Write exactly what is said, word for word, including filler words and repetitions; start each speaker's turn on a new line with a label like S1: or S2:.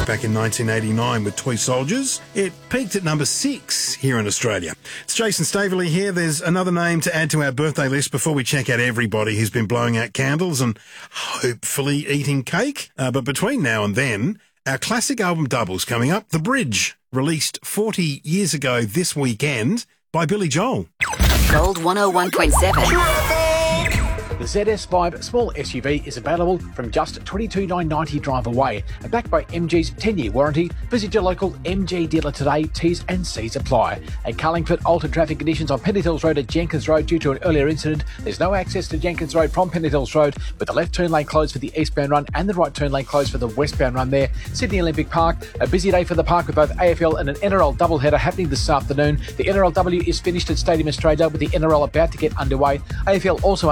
S1: back in nineteen eighty-nine with Toy Soldiers. It peaked at number six here in Australia. It's Jason Staveley here. There's another name to add to our birthday list before we check out everybody who's been blowing out candles and hopefully eating cake. Uh, but between now and then, our classic album doubles coming up. The Bridge, released forty years ago this weekend by Billy Joel.
S2: Gold one oh one point seven.
S3: The Z S five small S U V is available from just twenty-two thousand nine hundred ninety drive away and backed by M G's ten-year warranty. Visit your local M G dealer today. T's and C's apply. At Carlingford, altered traffic conditions on Pennant Hills Road at Jenkins Road due to an earlier incident. There's no access to Jenkins Road from Pennant Hills Road, with the left turn lane closed for the eastbound run and the right turn lane closed for the westbound run there. Sydney Olympic Park, a busy day for the park with both A F L and an N R L doubleheader happening this afternoon. The N R L W is finished at Stadium Australia with the N R L about to get underway. A F L also